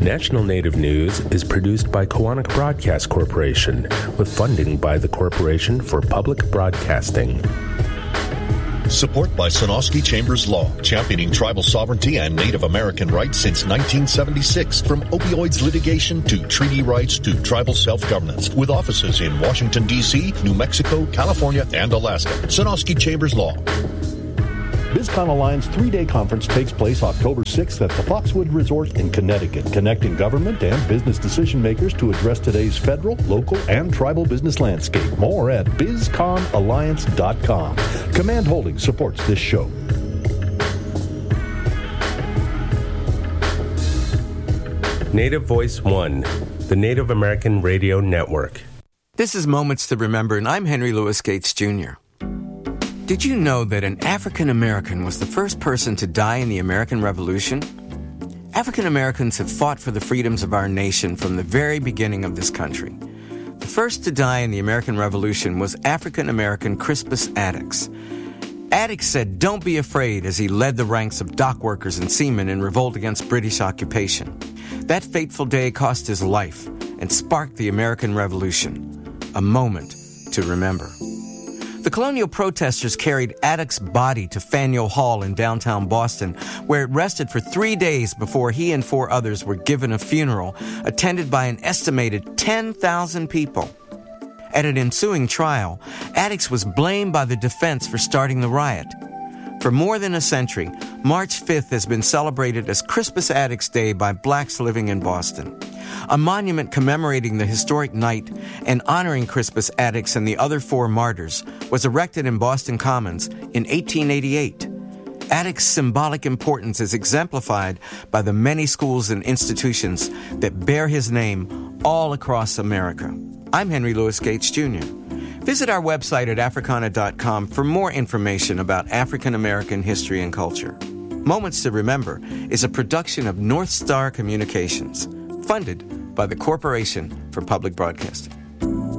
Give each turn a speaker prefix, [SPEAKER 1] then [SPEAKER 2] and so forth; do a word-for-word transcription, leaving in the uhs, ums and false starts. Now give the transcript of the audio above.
[SPEAKER 1] National Native News is produced by Koahnic Broadcast Corporation with funding by the Corporation for Public Broadcasting.
[SPEAKER 2] Support by Sonosky Chambers Law, championing tribal sovereignty and Native American rights since nineteen seventy-six. From opioids litigation to treaty rights to tribal self-governance, with offices in Washington, D C, New Mexico, California, and Alaska. Sonosky Chambers Law.
[SPEAKER 3] BizCon Alliance three-day conference takes place October sixth at the Foxwood Resort in Connecticut, connecting government and business decision makers to address today's federal, local, and tribal business landscape. More at biz con alliance dot com. Command Holdings supports this show.
[SPEAKER 1] Native Voice One, the Native American Radio Network.
[SPEAKER 4] This is Moments to Remember, and I'm Henry Louis Gates, Junior Did you know that an African American was the first person to die in the American Revolution? African Americans have fought for the freedoms of our nation from the very beginning of this country. The first to die in the American Revolution was African American Crispus Attucks. Attucks said, "Don't be afraid," as he led the ranks of dock workers and seamen in revolt against British occupation. That fateful day cost his life and sparked the American Revolution. A moment to remember. The colonial protesters carried Attucks' body to Faneuil Hall in downtown Boston, where it rested for three days before he and four others were given a funeral attended by an estimated ten thousand people. At an ensuing trial, Attucks was blamed by the defense for starting the riot. For more than a century, March fifth has been celebrated as Crispus Attucks Day by blacks living in Boston. A monument commemorating the historic night and honoring Crispus Attucks and the other four martyrs was erected in Boston Commons in eighteen eighty-eight. Attucks' symbolic importance is exemplified by the many schools and institutions that bear his name all across America. I'm Henry Louis Gates, Junior Visit our website at africana dot com for more information about African American history and culture. Moments to Remember is a production of North Star Communications, funded by the Corporation for Public Broadcasting.